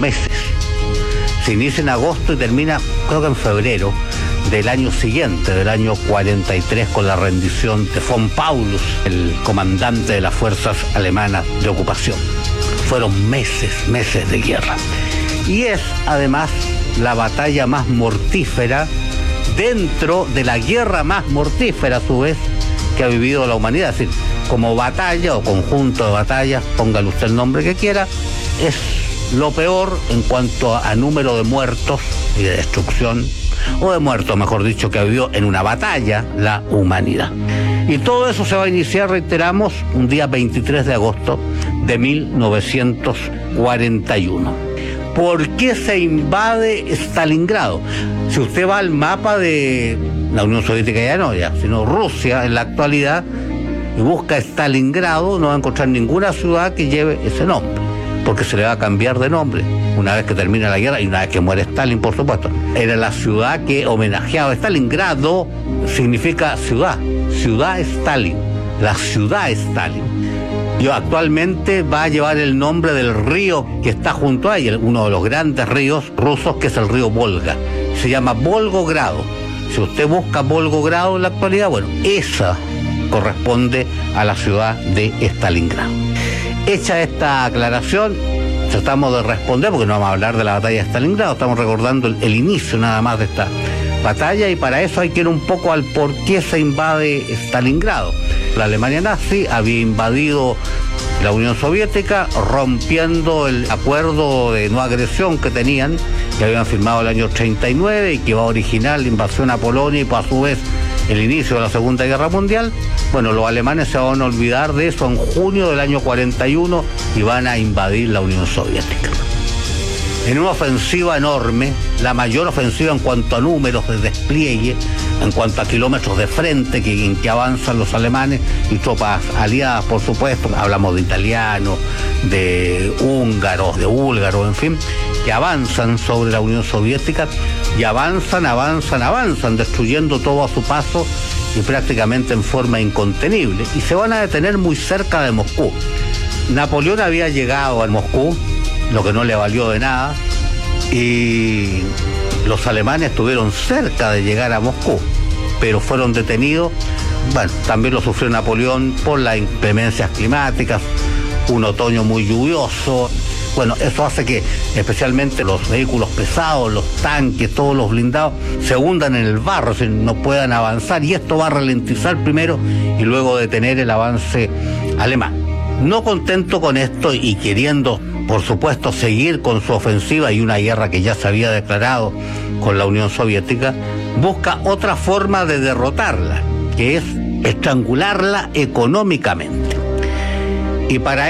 meses. Se inicia en agosto y termina, creo que en febrero del año siguiente, del año 43, con la rendición de von Paulus, el comandante de las fuerzas alemanas de ocupación. Fueron meses de guerra. Y es, además, la batalla más mortífera dentro de la guerra más mortífera, a su vez, que ha vivido la humanidad. Es decir, como batalla o conjunto de batallas, póngale usted el nombre que quiera, es lo peor en cuanto a número de muertos y de destrucción, o de muertos, mejor dicho, que ha vivido en una batalla la humanidad. Y todo eso se va a iniciar, reiteramos, un día 23 de agosto de 1941. ¿Por qué se invade Stalingrado? Si usted va al mapa de la Unión Soviética, sino Rusia en la actualidad, y busca Stalingrado, no va a encontrar ninguna ciudad que lleve ese nombre, porque se le va a cambiar de nombre una vez que termina la guerra y una vez que muere Stalin, por supuesto. Era la ciudad que homenajeaba a Stalingrado, significa ciudad Stalin, la ciudad Stalin. Y actualmente va a llevar el nombre del río que está junto a ella, uno de los grandes ríos rusos, que es el río Volga. Se llama Volgogrado. Si usted busca Volgogrado en la actualidad, bueno, esa corresponde a la ciudad de Stalingrado. Hecha esta aclaración, tratamos de responder, porque no vamos a hablar de la batalla de Stalingrado, estamos recordando el inicio nada más de esta batalla, y para eso hay que ir un poco al por qué se invade Stalingrado. La Alemania nazi había invadido la Unión Soviética, rompiendo el acuerdo de no agresión que tenían, que habían firmado el año 39 y que iba a originar la invasión a Polonia y, pues, a su vez, el inicio de la Segunda Guerra Mundial. Bueno, los alemanes se van a olvidar de eso en junio del año 41 y van a invadir la Unión Soviética. En una ofensiva enorme, la mayor ofensiva en cuanto a números de despliegue, en cuanto a kilómetros de frente en que avanzan los alemanes y tropas aliadas, por supuesto. Hablamos de italianos, de húngaros, de búlgaros, en fin, que avanzan sobre la Unión Soviética y avanzan, destruyendo todo a su paso y prácticamente en forma incontenible. Y se van a detener muy cerca de Moscú. Napoleón había llegado a Moscú, lo que no le valió de nada, y los alemanes estuvieron cerca de llegar a Moscú, pero fueron detenidos. Bueno, también lo sufrió Napoleón por las inclemencias climáticas, un otoño muy lluvioso. Bueno, eso hace que especialmente los vehículos pesados, los tanques, todos los blindados, se hundan en el barro, o sea, no puedan avanzar, y esto va a ralentizar primero y luego detener el avance alemán. No contento con esto y queriendo, por supuesto, seguir con su ofensiva y una guerra que ya se había declarado con la Unión Soviética, busca otra forma de derrotarla, que es estrangularla económicamente. Y para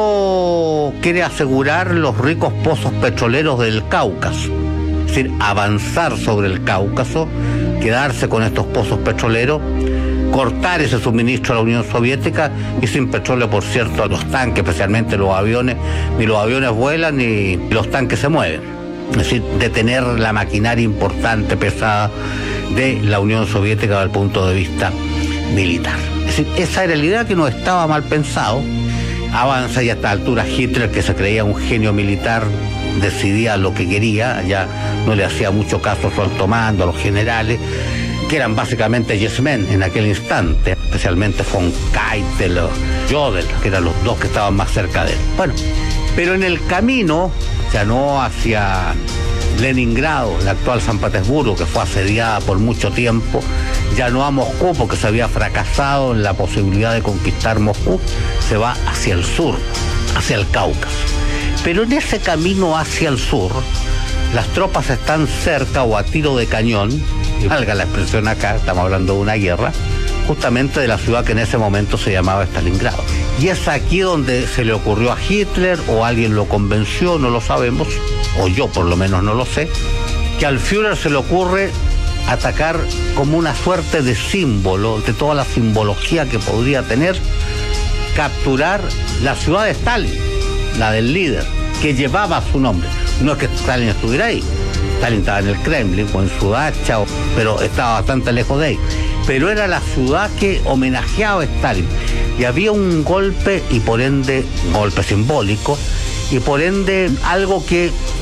eso quiere asegurar los ricos pozos petroleros del Cáucaso, es decir, avanzar sobre el Cáucaso, quedarse con estos pozos petroleros, cortar ese suministro a la Unión Soviética, y sin petróleo, por cierto, los tanques, especialmente los aviones, ni los aviones vuelan ni los tanques se mueven. Es decir, detener la maquinaria importante, pesada de la Unión Soviética desde el punto de vista militar. Es decir, esa era la idea, que no estaba mal pensado. Avanza, y a esta altura Hitler, que se creía un genio militar, decidía lo que quería, ya no le hacía mucho caso a su alto mando, a los generales, que eran básicamente yes men en aquel instante, especialmente von Keitel o Jodl, que eran los dos que estaban más cerca de él. Bueno, pero en el camino, ya no hacia Leningrado, la actual San Petersburgo, que fue asediada por mucho tiempo, ya no a Moscú, porque se había fracasado en la posibilidad de conquistar Moscú, se va hacia el sur, hacia el Cáucaso. Pero en ese camino hacia el sur, las tropas están cerca o a tiro de cañón, y valga la expresión acá, estamos hablando de una guerra, justamente de la ciudad que en ese momento se llamaba Stalingrado. Y es aquí donde se le ocurrió a Hitler, o alguien lo convenció, no lo sabemos, o yo por lo menos no lo sé, que al Führer se le ocurre atacar como una suerte de símbolo, de toda la simbología que podría tener, capturar la ciudad de Stalin, la del líder, que llevaba su nombre. No es que Stalin estuviera ahí, Stalin estaba en el Kremlin o en su dacha, pero estaba bastante lejos de ahí. Pero era la ciudad que homenajeaba a Stalin. Y había un golpe, y por ende, golpe simbólico, y por ende algo que